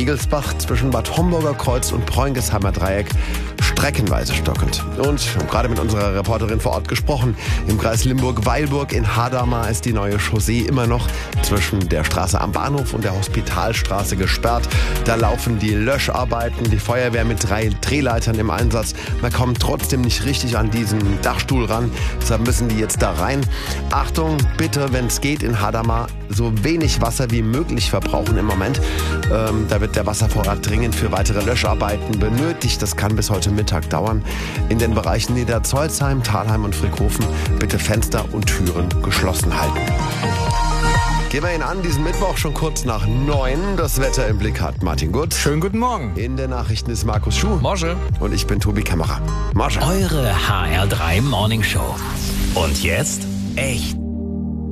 Egelsbach zwischen Bad Homburger Kreuz und Preungesheimer Dreieck streckenweise stockend. Und wir haben gerade mit unserer Reporterin vor Ort gesprochen. Im Kreis Limburg-Weilburg in Hadamar ist die neue Chaussee immer noch zwischen der Straße am Bahnhof und der Hospitalstraße gesperrt. Da laufen die Löscharbeiten, die Feuerwehr mit 3 Drehleitern im Einsatz. Man kommt trotzdem nicht richtig an diesen Dachstuhl ran. Deshalb müssen die jetzt da rein. Achtung, bitte, wenn es geht in Hadamar, so wenig Wasser wie möglich verbrauchen im Moment. Da wird der Wasservorrat dringend für weitere Löscharbeiten benötigt. Das kann bis heute Mittag dauern. In den Bereichen Niederzolsheim, Thalheim und Frickhofen bitte Fenster und Türen geschlossen halten. Gehen wir ihn an, diesen Mittwoch schon kurz nach 9. Das Wetter im Blick hat Martin Gut. Schönen guten Morgen. In den Nachrichten ist Markus Schuh. Morgen. Und ich bin Tobi Kämmerer. Morgen. Eure HR3 Morning Show. Und jetzt echt